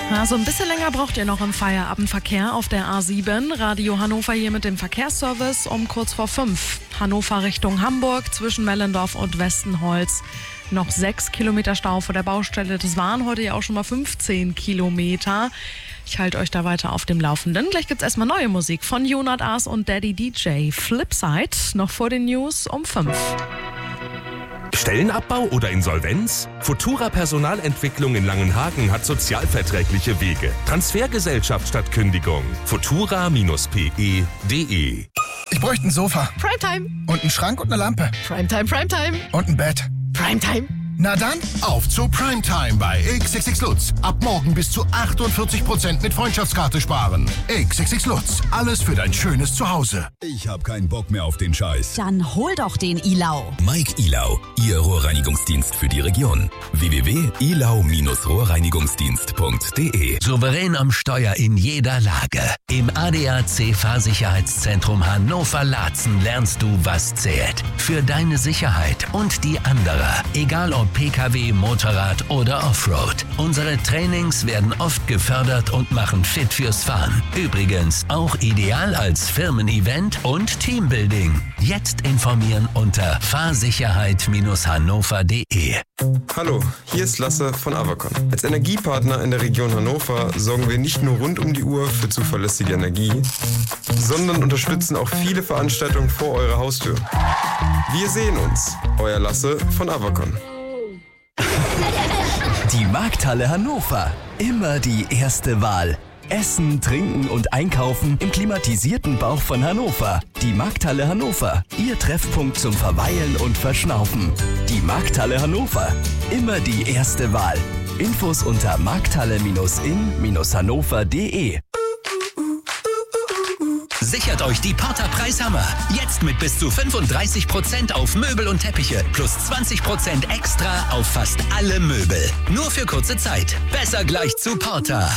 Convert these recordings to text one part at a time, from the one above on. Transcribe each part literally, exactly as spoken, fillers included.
Ja, so ein bisschen länger braucht ihr noch im Feierabendverkehr auf der A sieben. Radio Hannover hier mit dem Verkehrsservice um kurz vor fünf. Hannover Richtung Hamburg zwischen Mellendorf und Westenholz. Noch sechs Kilometer Stau vor der Baustelle. Das waren heute ja auch schon mal fünfzehn Kilometer. Ich halte euch da weiter auf dem Laufenden. Gleich gibt's erstmal neue Musik von Jonat Aas und Daddy D J. Flipside noch vor den News um fünf. Stellenabbau oder Insolvenz? Futura Personalentwicklung in Langenhagen hat sozialverträgliche Wege. Transfergesellschaft statt Kündigung. futura Bindestrich p e punkt d e. Ich bräuchte ein Sofa. Primetime. Und einen Schrank und eine Lampe. Primetime, Primetime. Und ein Bett. Primetime. Na dann, auf zu Primetime bei X X X Lutz. Ab morgen bis zu achtundvierzig Prozent mit Freundschaftskarte sparen. X X X Lutz, alles für dein schönes Zuhause. Ich hab keinen Bock mehr auf den Scheiß. Dann hol doch den Ilau. Mike Ilau, Ihr Rohrreinigungsdienst für die Region. w w w punkt ilau Bindestrich rohrreinigungsdienst punkt d e. Souverän am Steuer in jeder Lage. Im A D A C Fahrsicherheitszentrum Hannover-Laatzen lernst du, was zählt. Für deine Sicherheit und die anderer. Egal ob P K W, Motorrad oder Offroad. Unsere Trainings werden oft gefördert und machen fit fürs Fahren. Übrigens auch ideal als Firmen-Event und Teambuilding. Jetzt informieren unter fahrsicherheit Bindestrich hannover punkt d e. Hallo, hier ist Lasse von Avacon. Als Energiepartner in der Region Hannover sorgen wir nicht nur rund um die Uhr für zuverlässige Energie, sondern unterstützen auch viele Veranstaltungen vor eurer Haustür. Wir sehen uns. Euer Lasse von Avacon. Die Markthalle Hannover. Immer die erste Wahl. Essen, Trinken und Einkaufen im klimatisierten Bauch von Hannover. Die Markthalle Hannover. Ihr Treffpunkt zum Verweilen und Verschnaufen. Die Markthalle Hannover. Immer die erste Wahl. Infos unter markthalle Bindestrich in Bindestrich hannover punkt d e. Sichert euch die Porter Preishammer. Jetzt mit bis zu fünfunddreißig Prozent auf Möbel und Teppiche plus zwanzig Prozent extra auf fast alle Möbel. Nur für kurze Zeit. Besser gleich zu Porter.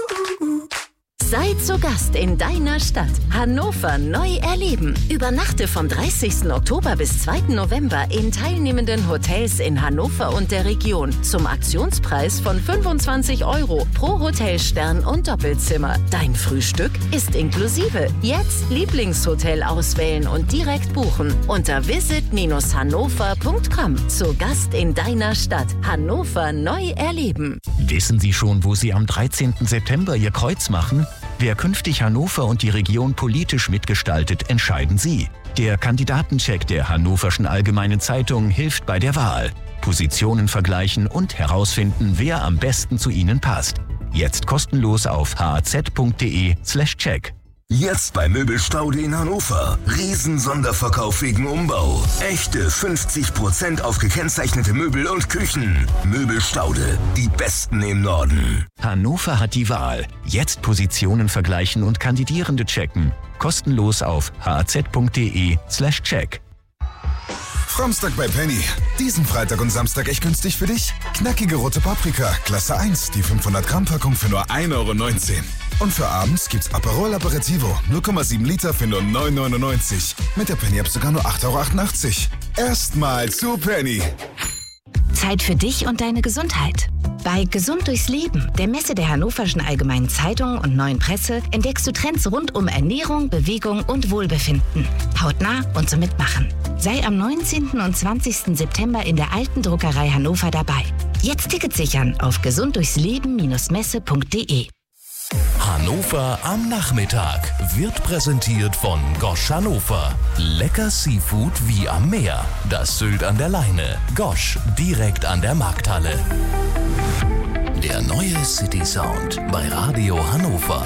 Sei zu Gast in deiner Stadt. Hannover neu erleben. Übernachte vom dreißigsten Oktober bis zweiten November in teilnehmenden Hotels in Hannover und der Region. Zum Aktionspreis von fünfundzwanzig Euro pro Hotelstern und Doppelzimmer. Dein Frühstück ist inklusive. Jetzt Lieblingshotel auswählen und direkt buchen unter visit Bindestrich hannover punkt com. Zu Gast in deiner Stadt. Hannover neu erleben. Wissen Sie schon, wo Sie am dreizehnten September Ihr Kreuz machen? Wer künftig Hannover und die Region politisch mitgestaltet, entscheiden Sie. Der Kandidatencheck der Hannoverschen Allgemeinen Zeitung hilft bei der Wahl. Positionen vergleichen und herausfinden, wer am besten zu Ihnen passt. Jetzt kostenlos auf haz punkt d e slash check. Jetzt bei Möbelstaude in Hannover. Riesen-Sonderverkauf wegen Umbau. Echte fünfzig Prozent auf gekennzeichnete Möbel und Küchen. Möbelstaude, die Besten im Norden. Hannover hat die Wahl. Jetzt Positionen vergleichen und Kandidierende checken. Kostenlos auf haz punkt d e slash check. Samstag bei Penny. Diesen Freitag und Samstag echt günstig für dich. Knackige rote Paprika, Klasse eins, die fünfhundert Gramm Packung für nur ein Euro neunzehn. Und für abends gibt's Aperol Aperitivo, null Komma sieben Liter für nur neun Euro neunundneunzig. Mit der Penny-App sogar nur acht Euro achtundachtzig. Erstmal zu Penny. Zeit für dich und deine Gesundheit. Bei Gesund durchs Leben, der Messe der Hannoverschen Allgemeinen Zeitung und Neuen Presse, entdeckst du Trends rund um Ernährung, Bewegung und Wohlbefinden. Hautnah und zum Mitmachen. Sei am neunzehnten und zwanzigsten September in der Alten Druckerei Hannover dabei. Jetzt Tickets sichern auf gesund durchs leben Messe punkt d e. Hannover am Nachmittag wird präsentiert von Gosch Hannover. Lecker Seafood wie am Meer. Das Sylt an der Leine. Gosch, direkt an der Markthalle. Der neue City Sound bei Radio Hannover.